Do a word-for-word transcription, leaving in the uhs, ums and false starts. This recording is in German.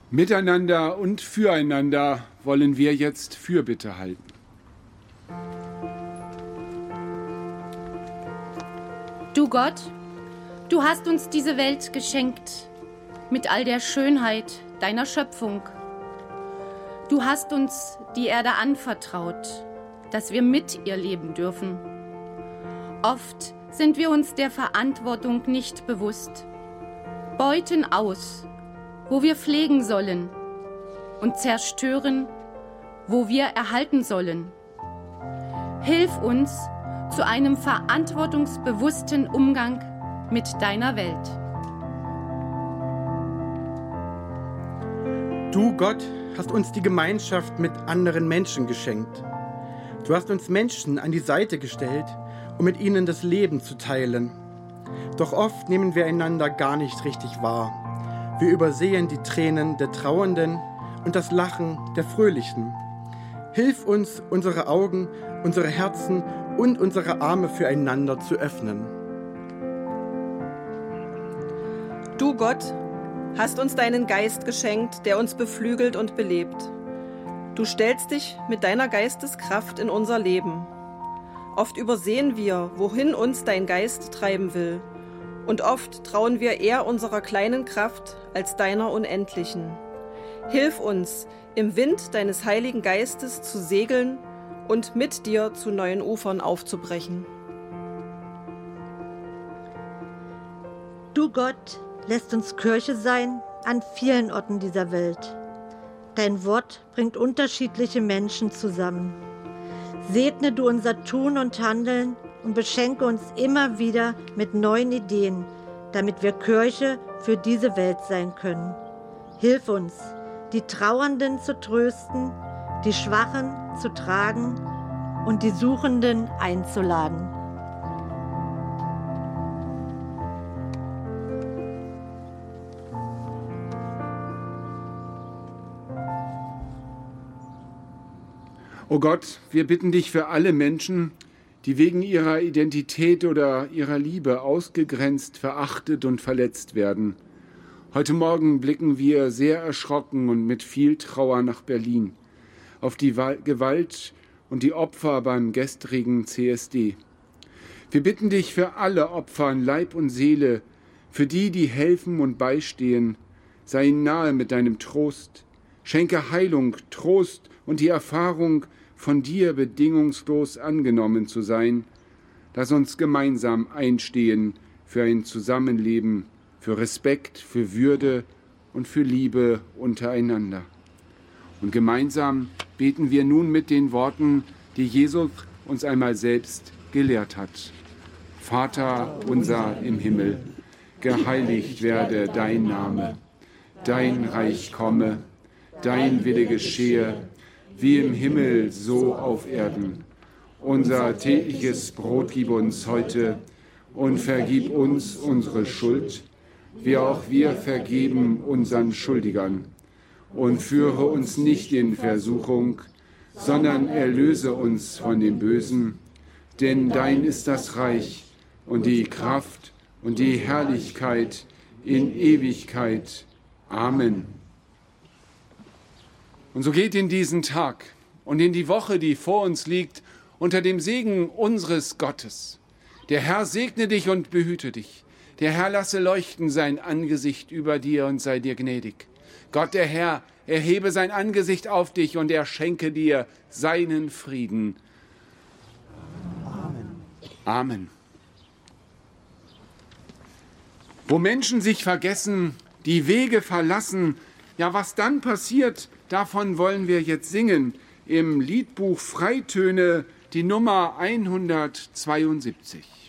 Miteinander und füreinander wollen wir jetzt Fürbitte halten. Du Gott, du hast uns diese Welt geschenkt mit all der Schönheit deiner Schöpfung. Du hast uns die Erde anvertraut, dass wir mit ihr leben dürfen. Oft sind wir uns der Verantwortung nicht bewusst, beuten aus, wo wir pflegen sollen, und zerstören, wo wir erhalten sollen. Hilf uns zu einem verantwortungsbewussten Umgang mit deiner Welt. Du, Gott, hast uns die Gemeinschaft mit anderen Menschen geschenkt. Du hast uns Menschen an die Seite gestellt, um mit ihnen das Leben zu teilen. Doch oft nehmen wir einander gar nicht richtig wahr. Wir übersehen die Tränen der Trauernden und das Lachen der Fröhlichen. Hilf uns, unsere Augen, unsere Herzen und unsere Arme füreinander zu öffnen. Du, Gott, hast uns deinen Geist geschenkt, der uns beflügelt und belebt. Du stellst dich mit deiner Geisteskraft in unser Leben. Oft übersehen wir, wohin uns dein Geist treiben will. Und oft trauen wir eher unserer kleinen Kraft als deiner unendlichen. Hilf uns, im Wind deines Heiligen Geistes zu segeln und mit dir zu neuen Ufern aufzubrechen. Du Gott lässt uns Kirche sein an vielen Orten dieser Welt. Dein Wort bringt unterschiedliche Menschen zusammen. Segne du unser Tun und Handeln und beschenke uns immer wieder mit neuen Ideen, damit wir Kirche für diese Welt sein können. Hilf uns, die Trauernden zu trösten, die Schwachen zu tragen und die Suchenden einzuladen. O Gott, wir bitten dich für alle Menschen, die wegen ihrer Identität oder ihrer Liebe ausgegrenzt, verachtet und verletzt werden. Heute Morgen blicken wir sehr erschrocken und mit viel Trauer nach Berlin, auf die Gewalt und die Opfer beim gestrigen C S D. Wir bitten dich für alle Opfer an Leib und Seele, für die, die helfen und beistehen, sei ihnen nahe mit deinem Trost. Schenke Heilung, Trost und die Erfahrung, von dir bedingungslos angenommen zu sein. Lass uns gemeinsam einstehen für ein Zusammenleben, für Respekt, für Würde und für Liebe untereinander. Und gemeinsam beten wir nun mit den Worten, die Jesus uns einmal selbst gelehrt hat. Vater unser im Himmel, geheiligt werde dein Name, dein Reich komme, dein Wille geschehe, wie im Himmel, so auf Erden. Unser tägliches Brot gib uns heute und vergib uns unsere Schuld, wie auch wir vergeben unseren Schuldigern. Und führe uns nicht in Versuchung, sondern erlöse uns von dem Bösen. Denn dein ist das Reich und die Kraft und die Herrlichkeit in Ewigkeit. Amen. Und so geht in diesen Tag und in die Woche, die vor uns liegt, unter dem Segen unseres Gottes. Der Herr segne dich und behüte dich. Der Herr lasse leuchten sein Angesicht über dir und sei dir gnädig. Gott, der Herr, erhebe sein Angesicht auf dich und er schenke dir seinen Frieden. Amen. Amen. Wo Menschen sich vergessen, die Wege verlassen, ja, was dann passiert, davon wollen wir jetzt singen im Liedbuch Freitöne, die Nummer hundertzweiundsiebzig.